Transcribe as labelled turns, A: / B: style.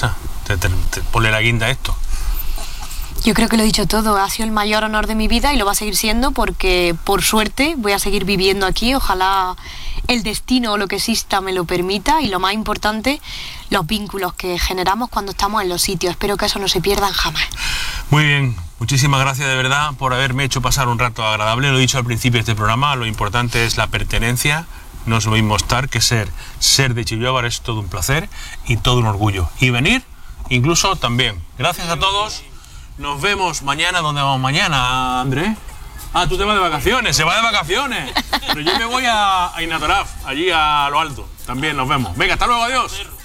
A: Teresa, ponle la guinda a esto.
B: Yo creo que lo he dicho todo, ha sido el mayor honor de mi vida y lo va a seguir siendo porque, por suerte, voy a seguir viviendo aquí. Ojalá el destino o lo que exista me lo permita y, lo más importante, los vínculos que generamos cuando estamos en los sitios. Espero que eso no se pierdan jamás.
A: Muy bien, muchísimas gracias de verdad por haberme hecho pasar un rato agradable. Lo he dicho al principio de este programa, lo importante es la pertenencia. No es lo mismo estar que ser. Ser de Chillobar es todo un placer y todo un orgullo. Y venir, incluso también. Gracias a todos. Nos vemos mañana. ¿Dónde vamos mañana, Andrés? Ah, tú te vas de vacaciones, se va de vacaciones. Pero yo me voy a Inatoraf, allí a lo alto. También nos vemos. Venga, hasta luego, adiós.